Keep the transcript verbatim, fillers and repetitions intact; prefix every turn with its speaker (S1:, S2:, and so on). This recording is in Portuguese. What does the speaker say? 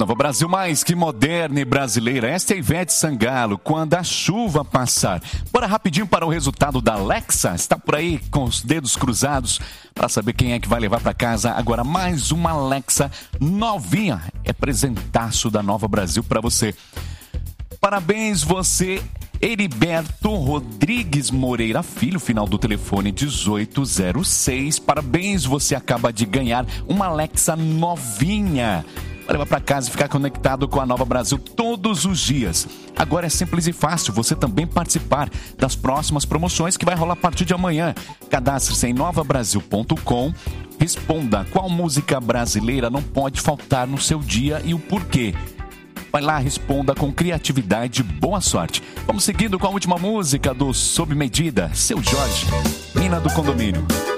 S1: Nova Brasil, mais que moderna e brasileira. Esta é Ivete Sangalo, Quando a Chuva Passar. Bora rapidinho para o resultado da Alexa. Está por aí com os dedos cruzados para saber quem é que vai levar para casa agora mais uma Alexa novinha. É presentaço da Nova Brasil para você. Parabéns você, Heriberto Rodrigues Moreira Filho, final do telefone dezoito zero seis. Parabéns, você acaba de ganhar uma Alexa novinha. Vai levar para casa e ficar conectado com a Nova Brasil todos os dias. Agora é simples e fácil você também participar das próximas promoções que vai rolar a partir de amanhã. Cadastre-se em nova brasil ponto com. Responda qual música brasileira não pode faltar no seu dia e o porquê. Vai lá, responda com criatividade e boa sorte. Vamos seguindo com a última música do Sob Medida, Seu Jorge, Mina do Condomínio.